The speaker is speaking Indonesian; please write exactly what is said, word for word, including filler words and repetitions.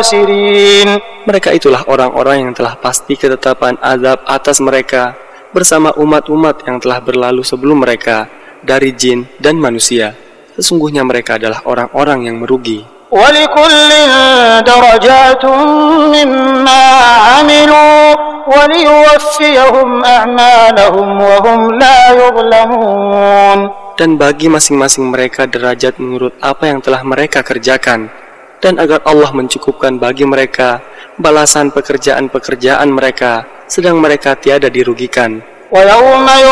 الخاسرين. Mereka itulah orang-orang yang telah pasti ketetapan azab atas mereka bersama umat-umat yang telah berlalu sebelum mereka dari jin dan manusia. Sesungguhnya mereka adalah orang-orang yang merugi. وَلِكُلٍّ دَرَجَاتٌ مِّمَّا عَمِلُوا وَلِيُوَفِّيَهُمْ أَعْمَالَهُمْ وَهُمْ لَا يُظْلَمُونَ. Dan bagi masing-masing mereka derajat menurut apa yang telah mereka kerjakan, dan agar Allah mencukupkan bagi mereka balasan pekerjaan-pekerjaan mereka, sedang mereka tiada dirugikan. وَيَوْمَ